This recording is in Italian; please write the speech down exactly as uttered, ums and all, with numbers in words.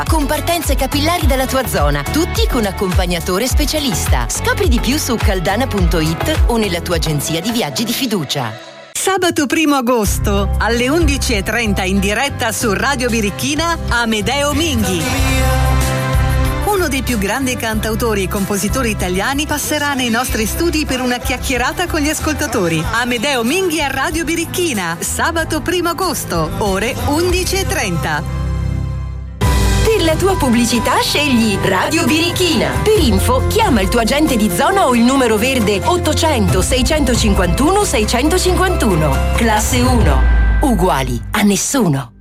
con partenze capillari dalla tua zona, tutti con accompagnatore specialista. Scopri di più su caldana punto it o nella tua agenzia di viaggi di fiducia. Sabato primo agosto alle undici e trenta in diretta su Radio Birichina, Amedeo Minghi. Uno dei più grandi cantautori e compositori italiani passerà nei nostri studi per una chiacchierata con gli ascoltatori. Amedeo Minghi a Radio Birichina, sabato primo agosto, ore undici e trenta. Per la tua pubblicità scegli Radio Birichina. Per info chiama il tuo agente di zona o il numero verde ottocento seicentocinquantuno seicentocinquantuno. Classe uno. Uguali a nessuno.